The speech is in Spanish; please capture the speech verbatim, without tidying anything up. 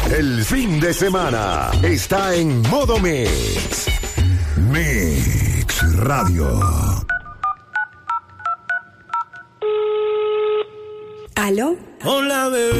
El fin de semana está en modo Mix. Mix Radio. ¿Aló? Hola, bebé.